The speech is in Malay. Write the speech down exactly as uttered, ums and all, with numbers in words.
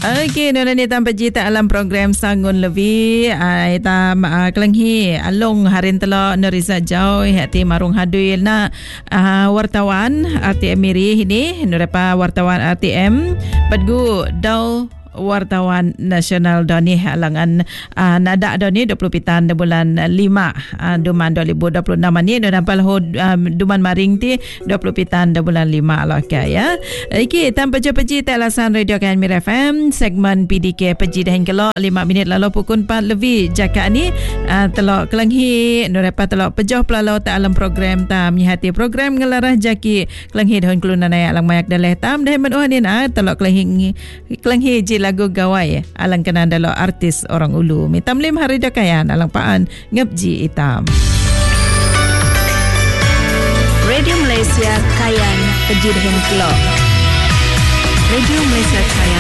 Okey, nona ni tanpa jita alam program Sangun Levi. Ai ta kelenghi along harin telo Neriza Jau hati marung haduil na uh, wartawan R T M Miri ini nurapa wartawan R T M padgu dau wartawan nasional doni halangan uh, nada doni dua puluh pitan bulan lima uh, duman dua ribu dua puluh enam ni dan nampal hod um, duman maring ti dua puluh pitan bulan lima lah ya. Iki tanpa peji talasan radio K N Mir F M segmen P D K peji dah hingga lima minit lalu pukul empat lebih jaka ni uh, telok kelenghi nurapa telok pejoh pelalau ta alam program tam hati program ngelarah jaki kelenghi dah kelunan ayak lang mayak daleh tam dah menuhanin ah telok kelenghi kelenghi ji lagu gawai alang kenan dalo artis orang ulu mitam lim hari dakayan alang paan ngepji itam Radio Malaysia Kayan Peji Dahin Kelok. Radio Malaysia Kayan